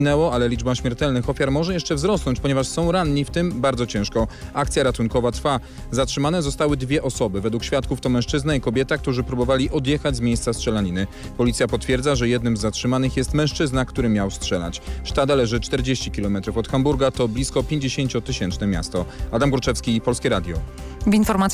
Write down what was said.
Ale liczba śmiertelnych ofiar może jeszcze wzrosnąć, ponieważ są ranni, w tym bardzo ciężko. Akcja ratunkowa trwa. Zatrzymane zostały 2 osoby. Według świadków to mężczyzna i kobieta, którzy próbowali odjechać z miejsca strzelaniny. Policja potwierdza, że jednym z zatrzymanych jest mężczyzna, który miał strzelać. Stade leży 40 km od Hamburga, to blisko 50-tysięczne miasto. Adam Górczewski, Polskie Radio. W informacji